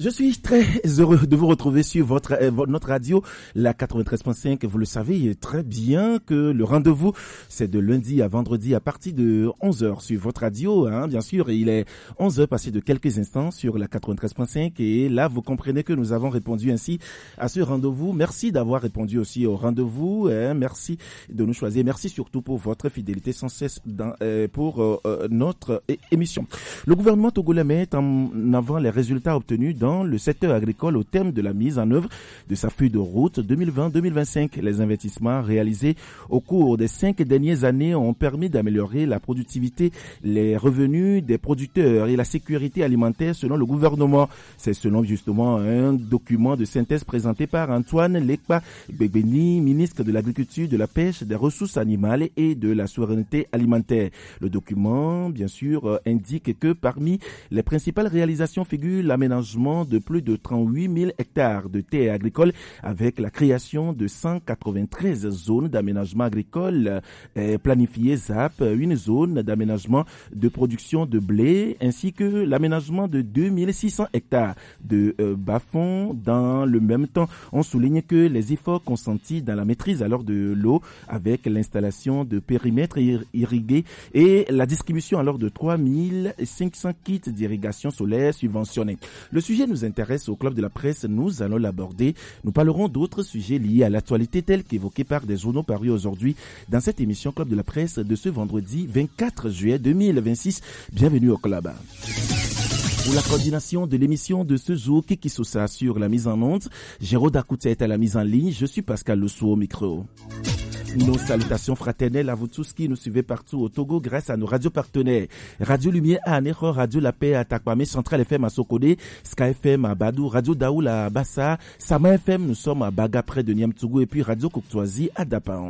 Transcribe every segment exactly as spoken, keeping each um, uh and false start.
Je suis très heureux de vous retrouver sur votre, euh, notre radio, la quatre-vingt-treize point cinq. Vous le savez très bien que le rendez-vous, c'est de lundi à vendredi à partir de onze heures sur votre radio, hein, bien sûr. Et il est onze heures passé de quelques instants sur la quatre-vingt-treize point cinq. Et là, vous comprenez que nous avons répondu ainsi à ce rendez-vous. Merci d'avoir répondu aussi au rendez-vous. Hein, merci de nous choisir. Merci surtout pour votre fidélité sans cesse dans, euh, pour euh, notre é- émission. Le gouvernement togolais met en avant les résultats obtenus dans le secteur agricole au terme de la mise en œuvre de sa feuille de route deux mille vingt deux mille vingt-cinq. Les investissements réalisés au cours des cinq dernières années ont permis d'améliorer la productivité, les revenus des producteurs et la sécurité alimentaire selon le gouvernement. C'est selon justement un document de synthèse présenté par Antoine Lekpa Begbeni, ministre de l'Agriculture, de la Pêche, des Ressources animales et de la souveraineté alimentaire. Le document, bien sûr, indique que parmi les principales réalisations figure l'aménagement de plus de trente-huit mille hectares de terres agricoles avec la création de cent quatre-vingt-treize zones d'aménagement agricole euh, planifiées Z A P, une zone d'aménagement de production de blé ainsi que l'aménagement de deux mille six cents hectares de euh, bas-fonds. Dans le même temps, on souligne que les efforts consentis dans la maîtrise alors de l'eau avec l'installation de périmètres ir- irrigués et la distribution alors de trois mille cinq cents kits d'irrigation solaire subventionnés. Le sujet nous intéresse au Club de la Presse, nous allons l'aborder. Nous parlerons d'autres sujets liés à l'actualité tels qu'évoqués par des journaux parus aujourd'hui dans cette émission Club de la Presse de ce vendredi vingt-quatre juillet deux mille vingt-six. Bienvenue au Club. Pour la coordination de l'émission de ce jour, Kiki Sousa sur la mise en onde, Jérôme Dakoutia est à la mise en ligne, je suis Pascal Lossou au micro. Nos salutations fraternelles à vous tous qui nous suivez partout au Togo grâce à nos radios partenaires. Radio Lumière à Anéro, Radio La Paix à Takwame, Central F M à Sokode, Sky F M à Badou, Radio Daoul à Bassa, Sama F M, nous sommes à Baga près de Niamtougou et puis Radio Courtoisie à Dapaon.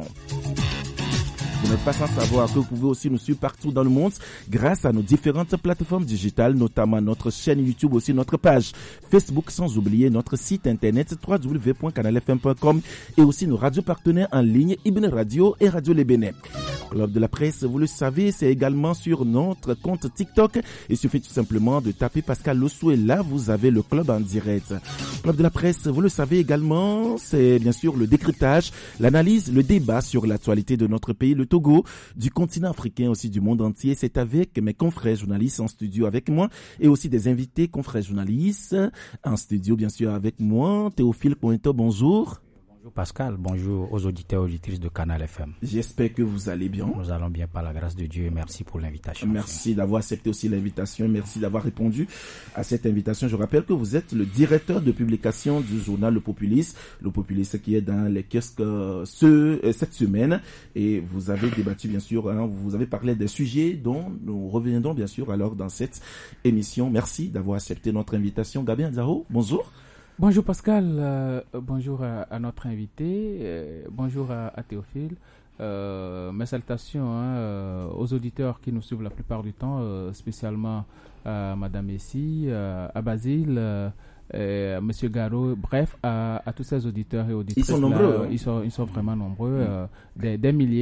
Vous n'êtes pas sans savoir que vous pouvez aussi nous suivre partout dans le monde grâce à nos différentes plateformes digitales, notamment notre chaîne YouTube, aussi notre page Facebook, sans oublier notre site internet w w w point canal f m point com et aussi nos radios partenaires en ligne, Ibn Radio et Radio Les Bénin. Club de la Presse, vous le savez, c'est également sur notre compte TikTok. Il suffit tout simplement de taper Pascal Lossou et là, vous avez le club en direct. Club de la Presse, vous le savez également, c'est bien sûr le décryptage, l'analyse, le débat sur l'actualité de notre pays, le Togo, du continent africain, aussi du monde entier. C'est avec mes confrères journalistes en studio avec moi et aussi des invités confrères journalistes en studio, bien sûr, avec moi. Théophile Pointo, bonjour. Bonjour Pascal, bonjour aux auditeurs et auditrices de Canal F M. J'espère que vous allez bien. Nous allons bien par la grâce de Dieu et merci pour l'invitation. Merci d'avoir accepté aussi l'invitation, merci d'avoir répondu à cette invitation. Je rappelle que vous êtes le directeur de publication du journal Le Populiste, Le Populiste qui est dans les kiosques euh, ce, euh, cette semaine et vous avez débattu bien sûr, hein, vous avez parlé des sujets dont nous reviendrons bien sûr alors dans cette émission. Merci d'avoir accepté notre invitation. Gabin Zaro, bonjour. Bonjour Pascal, euh, bonjour à, à notre invité, euh, bonjour à, à Théophile. Euh, mes salutations hein, euh, aux auditeurs qui nous suivent la plupart du temps, euh, spécialement à Madame Messi, euh, à Basile, euh, euh, Monsieur Garo, bref, à, à tous ces auditeurs et auditrices. Ils sont nombreux. Là, hein. ils, sont, ils sont vraiment nombreux, euh, des, des milliers.